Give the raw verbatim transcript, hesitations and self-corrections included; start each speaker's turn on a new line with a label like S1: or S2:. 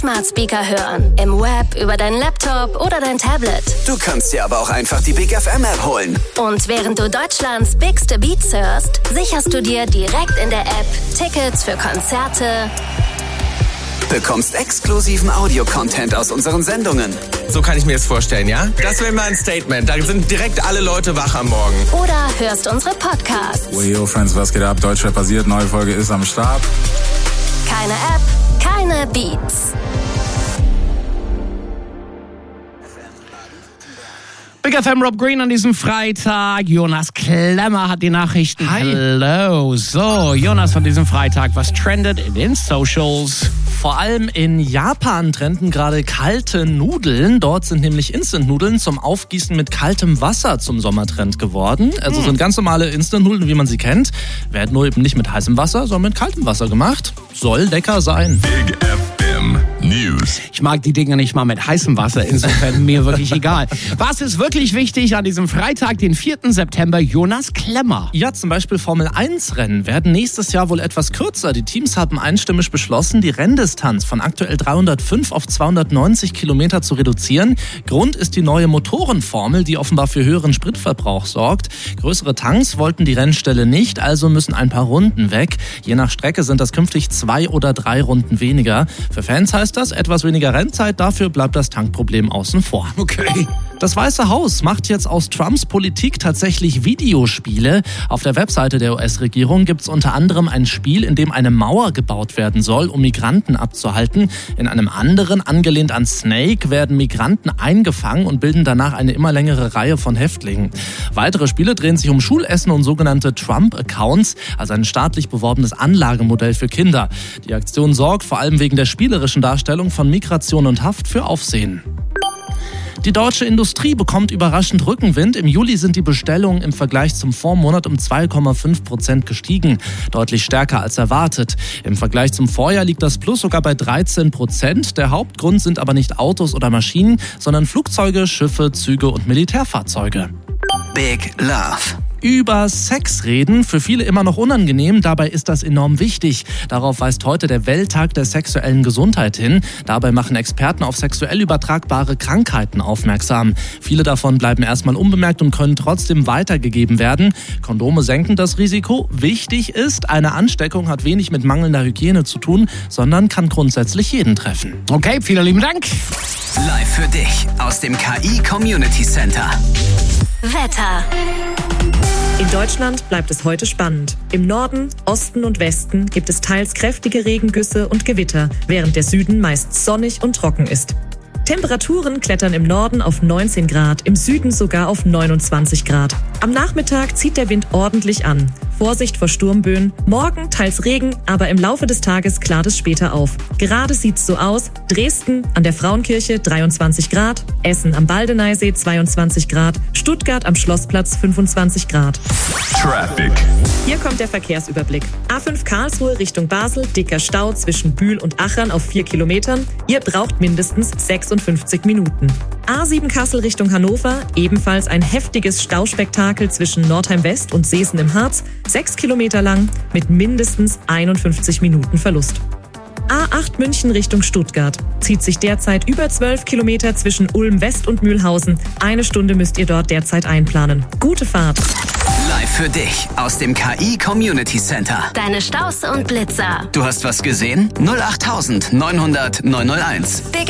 S1: Smart Speaker hören. Im Web, über deinen Laptop oder dein Tablet.
S2: Du kannst dir aber auch einfach die Big F M App holen.
S1: Und während du Deutschlands bigste Beats hörst, sicherst du dir direkt in der App Tickets für Konzerte,
S2: bekommst exklusiven Audio-Content aus unseren Sendungen.
S3: So kann ich mir das vorstellen, ja? Das wäre mal ein Statement. Da sind direkt alle Leute wach am Morgen.
S1: oder hörst unsere Podcasts.
S4: Well, yo, Friends, was geht ab? Deutschrap basiert, neue Folge ist am Start.
S1: Keine App, keine Beats.
S5: Big F M Rob Green an diesem Freitag. Jonas Klemmer hat die Nachrichten.
S6: Hi.
S5: Hello. So, Jonas von diesem Freitag. Was trendet in den Socials?
S6: Vor allem in Japan trenden gerade kalte Nudeln. Dort sind nämlich Instant-Nudeln zum Aufgießen mit kaltem Wasser zum Sommertrend geworden. Also
S5: Hm.
S6: sind ganz normale Instant-Nudeln, wie man sie kennt. Werden nur eben nicht mit heißem Wasser, sondern mit kaltem Wasser gemacht. Soll lecker sein.
S7: Big F M News.
S5: Ich mag die Dinger nicht mal mit heißem Wasser, insofern mir wirklich egal. Was ist wirklich wichtig an diesem Freitag, den vierten September? Jonas Klemmer.
S6: Ja, zum Beispiel Formel eins Rennen werden nächstes Jahr wohl etwas kürzer. Die Teams haben einstimmig beschlossen, die Renndistanz von aktuell dreihundertfünf auf zweihundertneunzig Kilometer zu reduzieren. Grund ist die neue Motorenformel, die offenbar für höheren Spritverbrauch sorgt. Größere Tanks wollten die Rennställe nicht, also müssen ein paar Runden weg. Je nach Strecke sind das künftig zwei oder drei Runden weniger. Für Fans heißt das etwas weniger Rennzeit, dafür bleibt das Tankproblem außen vor.
S5: Okay.
S6: Das Weiße Haus macht jetzt aus Trumps Politik tatsächlich Videospiele. Auf der Webseite der U S-Regierung gibt es unter anderem ein Spiel, in dem eine Mauer gebaut werden soll, um Migranten abzuhalten. In einem anderen, angelehnt an Snake, werden Migranten eingefangen und bilden danach eine immer längere Reihe von Häftlingen. Weitere Spiele drehen sich um Schulessen und sogenannte Trump-Accounts, also ein staatlich beworbenes Anlagemodell für Kinder. Die Aktion sorgt vor allem wegen der spielerischen Darstellung von Migration und Haft für Aufsehen. Die deutsche Industrie bekommt überraschend Rückenwind. Im Juli sind die Bestellungen im Vergleich zum Vormonat um zwei Komma fünf Prozent gestiegen. Deutlich stärker als erwartet. Im Vergleich zum Vorjahr liegt das Plus sogar bei dreizehn Prozent. Der Hauptgrund sind aber nicht Autos oder Maschinen, sondern Flugzeuge, Schiffe, Züge und Militärfahrzeuge.
S2: Big Love.
S6: Über Sex reden, für viele immer noch unangenehm, dabei ist das enorm wichtig. Darauf weist heute der Welttag der sexuellen Gesundheit hin. Dabei machen Experten auf sexuell übertragbare Krankheiten aufmerksam. Viele davon bleiben erstmal unbemerkt und können trotzdem weitergegeben werden. Kondome senken das Risiko. Wichtig ist, eine Ansteckung hat wenig mit mangelnder Hygiene zu tun, sondern kann grundsätzlich jeden treffen.
S5: Okay, vielen lieben Dank.
S2: Live für dich aus dem K I Community Center.
S1: Wetter.
S8: In Deutschland bleibt es heute spannend. Im Norden, Osten und Westen gibt es teils kräftige Regengüsse und Gewitter, während der Süden meist sonnig und trocken ist. Temperaturen klettern im Norden auf neunzehn Grad, im Süden sogar auf neunundzwanzig Grad. Am Nachmittag zieht der Wind ordentlich an. Vorsicht vor Sturmböen. Morgen teils Regen, aber im Laufe des Tages klart es später auf. Gerade sieht's so aus. Dresden an der Frauenkirche dreiundzwanzig Grad, Essen am Baldeneysee zweiundzwanzig Grad, Stuttgart am Schlossplatz fünfundzwanzig Grad.
S7: Traffic.
S8: Hier kommt der Verkehrsüberblick. A fünf Karlsruhe Richtung Basel, dicker Stau zwischen Bühl und Achern auf vier Kilometern. Ihr braucht mindestens sechsundfünfzig Minuten. A sieben Kassel Richtung Hannover, ebenfalls ein heftiges Stauspektakel zwischen Nordheim West und Seesen im Harz, sechs Kilometer lang mit mindestens einundfünfzig Minuten Verlust. A acht München Richtung Stuttgart. Zieht sich derzeit über zwölf Kilometer zwischen Ulm West und Mühlhausen. Eine Stunde müsst ihr dort derzeit einplanen. Gute Fahrt.
S2: Live für dich aus dem K I Community Center.
S1: Deine Staus und Blitzer.
S2: Du hast was gesehen? null acht neunhundert neunhunderteins.
S1: Big